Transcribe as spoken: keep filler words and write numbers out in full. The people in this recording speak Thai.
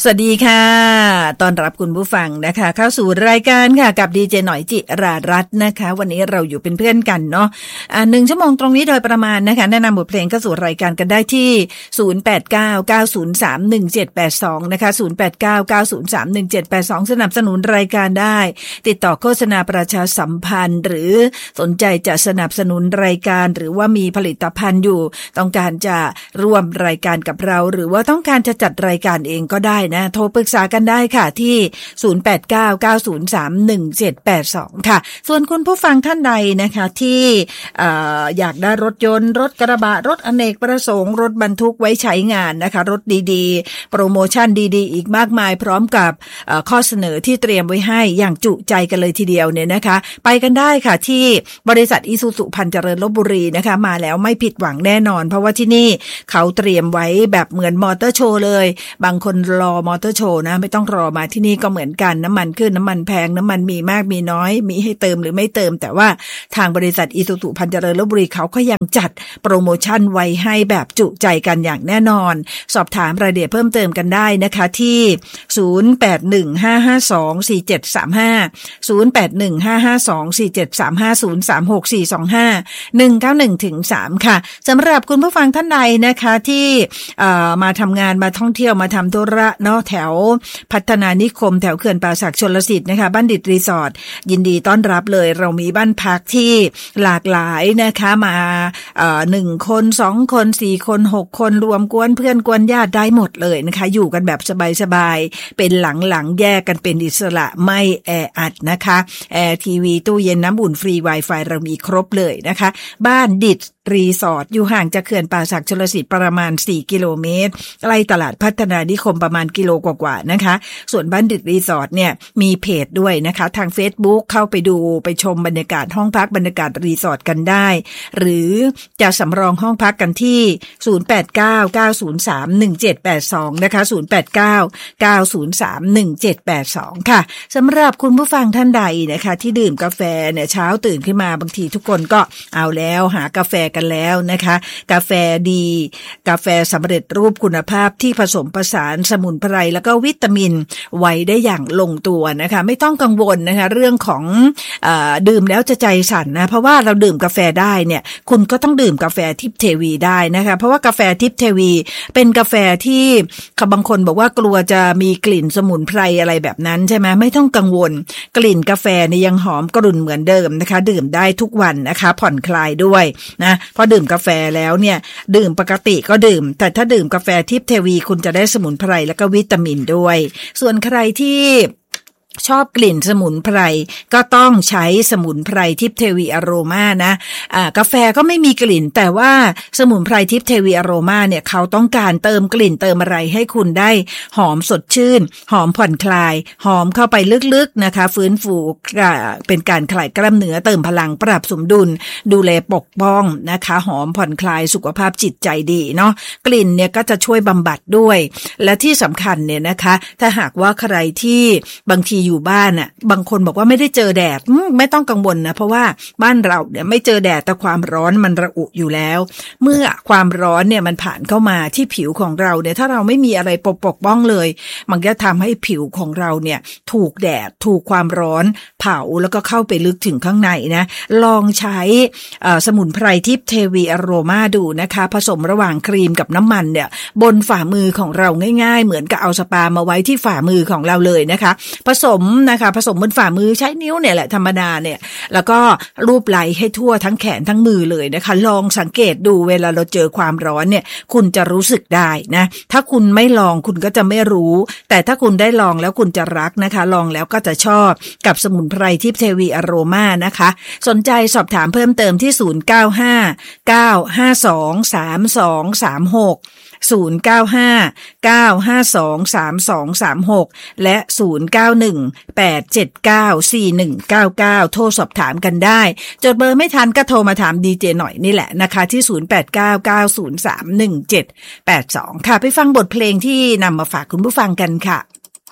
สวัสดีค่ะต้อนรับคุณผู้ฟังนะคะเข้าสู่รายการค่ะกับดีเจหน่อยจิรารัตน์นะคะวันนี้เราอยู่เป็นเพื่อนกันเนาะอ่าหนึ่งชั่วโมงตรงนี้โดยประมาณนะคะแนะนำบทเพลงเข้าสู่รายการกันได้ที่ศูนย์ แปด เก้า เก้า ศูนย์ สาม หนึ่ง เจ็ด แปด สองนะคะศูนย์ แปด เก้า เก้า ศูนย์ สาม หนึ่ง เจ็ด แปด สองสนับสนุนรายการได้ติดต่อโฆษณาประชาสัมพันธ์หรือสนใจจะสนับสนุนรายการหรือว่ามีผลิตภัณฑ์อยู่ต้องการจะร่วมรายการกับเราหรือว่าต้องการจะจัดรายการเองก็ได้นะโทรปรึกษากันได้ค่ะที่ศูนย์ แปด เก้า เก้า ศูนย์ สาม หนึ่ง เจ็ด แปด สองค่ะส่วนคุณผู้ฟังท่านใดนะคะที่เอ่ออยากได้รถยนต์รถกระบะรถอเนกประสงค์รถบรรทุกไว้ใช้งานนะคะรถดีๆโปรโมชั่นดีๆอีกมากมายพร้อมกับเอ่อข้อเสนอที่เตรียมไว้ให้อย่างจุใจกันเลยทีเดียวเนี่ยนะคะไปกันได้ค่ะที่บริษัทอิซูซุพันเจริญลพบุรีนะคะมาแล้วไม่ผิดหวังแน่นอนเพราะว่าที่นี่เขาเตรียมไว้แบบเหมือนมอเตอร์โชว์เลยบางคนรอมอเตอร์โชว์นะไม่ต้องรอมาที่นี่ก็เหมือนกันน้ำมันขึ้นน้ำมันแพงน้ำมันมีมากมีน้อยมีให้เติมหรือไม่เติมแต่ว่าทางบริษัทอิซูซุพันเจริญลพบุรีเขาก็ยังจัดโปรโมชั่นไว้ให้แบบจุใจกันอย่างแน่นอนสอบถามรายละเอียดเพิ่มเติมกันได้นะคะที่ศูนย์ แปด หนึ่ง ห้า ห้า สอง สี่ เจ็ด สาม ห้า ศูนย์ แปด หนึ่ง ห้า ห้า สอง สี่ เจ็ด สาม ห้า ศูนย์ สาม หก สี่ สอง ห้า หนึ่ง เก้า หนึ่ง ถึง สามค่ะสำหรับคุณผู้ฟังท่านใดนะคะที่เอ่อมาทำงานมาท่องเที่ยวมาทำธุระเนาะแถวพัฒนานิคมแถวเขื่อนป่าสักชลสิทธิ์นะคะบ้านดิดรีสอร์ทยินดีต้อนรับเลยเรามีบ้านพักที่หลากหลายนะคะมาเอ่อหนึ่งคนสองคนสี่คนหกคนรวมกวนเพื่อนกวนญาติได้หมดเลยนะคะอยู่กันแบบสบายๆเป็นหลังๆแยกกันเป็นอิสระไม่แออัดนะคะแอร์ทีวีตู้เย็นน้ำอุ่นฟรี Wi-Fi เรามีครบเลยนะคะบ้านดิดรีสอร์ทอยู่ห่างจากเขื่อนป่าสักชลสิทธิ์ประมาณสี่กิโลเมตรใกล้ตลาดพัฒนานิคมประมาณกิโลกว่าๆนะคะส่วนบ้านดิดรีสอร์ทเนี่ยมีเพจด้วยนะคะทาง Facebook เข้าไปดูไปชมบรรยากาศห้องพักบรรยากาศรีสอร์ทกันได้หรือจะสำรองห้องพักกันที่ศูนย์ แปด เก้า เก้า ศูนย์ สาม หนึ่ง เจ็ด แปด สองนะคะศูนย์ แปด เก้า เก้า ศูนย์ สาม หนึ่ง เจ็ด แปด สองค่ะสำหรับคุณผู้ฟังท่านใดนะคะที่ดื่มกาแฟเนี่ยเช้าตื่นขึ้นมาบางทีทุกคนก็เอาแล้วหากาแฟกันแล้วนะคะกาแฟดีกาแฟสำเร็จรูปคุณภาพที่ผสมผสานสมุนไพรแล้วก็วิตามินไว้ได้อย่างลงตัวนะคะไม่ต้องกังวลนะคะเรื่องของเอ่อดื่มแล้วจะใจสั่นนะเพราะว่าเราดื่มกาแฟได้เนี่ยคุณก็ต้องดื่มกาแฟทิพย์เทวีได้นะคะเพราะว่ากาแฟทิพย์เทวีเป็นกาแฟที่บางคนบอกว่ากลัวจะมีกลิ่นสมุนไพรอะไรแบบนั้นใช่ไหมไม่ต้องกังวลกลิ่นกาแฟเนี่ยยังหอมกรุ่นเหมือนเดิมนะคะดื่มได้ทุกวันนะคะผ่อนคลายด้วยนะพอดื่มกาแฟแล้วเนี่ยดื่มปกติก็ดื่มแต่ถ้าดื่มกาแฟทิพย์เทวีคุณจะได้สมุนไพรแล้วก็วิตามินด้วยส่วนใครที่ชอบกลิ่นสมุนไพรก็ต้องใช้สมุนไพรทิพย์เทวีอโรมานะอ่ากาแฟก็ไม่มีกลิ่นแต่ว่าสมุนไพรทิพย์เทวีอโรมาเนี่ยเขาต้องการเติมกลิ่นเติมอะไรให้คุณได้หอมสดชื่นหอมผ่อนคลายหอมเข้าไปลึกๆนะคะฟื้นฟูเป็นการคลายกล้ามเนื้อเติมพลังปรับสมดุลดูแลปกป้องนะคะหอมผ่อนคลายสุขภาพจิตใจดีเนาะกลิ่นเนี่ยก็จะช่วยบำบัดด้วยและที่สำคัญเนี่ยนะคะถ้าหากว่าใครที่บางทีอยู่บ้านน่ะบางคนบอกว่าไม่ได้เจอแดดไม่ต้องกังวลนะเพราะว่าบ้านเราเนี่ยไม่เจอแดดแต่ความร้อนมันระอุอยู่แล้วเมื่อความร้อนเนี่ยมันผ่านเข้ามาที่ผิวของเราเนี่ยถ้าเราไม่มีอะไรปกปกป้องเลยมันก็ทำให้ผิวของเราเนี่ยถูกแดดถูกความร้อนเผาแล้วก็เข้าไปลึกถึงข้างในนะลองใช้สมุนไพรทิพย์เทวีอโรมาดูนะคะผสมระหว่างครีมกับน้ำมันเนี่ยบนฝ่ามือของเราง่ายๆเหมือนกับเอาสปามาไว้ที่ฝ่ามือของเราเลยนะคะผสมนะคะผสมบนฝ่ามือใช้นิ้วเนี่ยแหละธรรมดาเนี่ยแล้วก็รูปไล้ให้ทั่วทั้งแขนทั้งมือเลยนะคะลองสังเกตดูเวลาเราเจอความร้อนเนี่ยคุณจะรู้สึกได้นะถ้าคุณไม่ลองคุณก็จะไม่รู้แต่ถ้าคุณได้ลองแล้วคุณจะรักนะคะลองแล้วก็จะชอบกับสมุนไพรทิพย์เทวีอโรมานะคะสนใจสอบถามเพิ่มเติมที่ศูนย์ เก้า ห้า เก้า ห้า สอง สาม สอง สาม หกศูนย์ เก้า ห้า เก้า ห้า สอง สาม สอง สาม หกและศูนย์ เก้า หนึ่ง แปด เจ็ด เก้า สี่ หนึ่ง เก้า เก้าโทรสอบถามกันได้จดเบอร์ไม่ทันก็โทรมาถามดีเจหน่อยนี่แหละนะคะที่ศูนย์ แปด เก้า เก้า ศูนย์ สาม หนึ่ง เจ็ด แปด สองค่ะไปฟังบทเพลงที่นำมาฝากคุณผู้ฟังกันค่ะ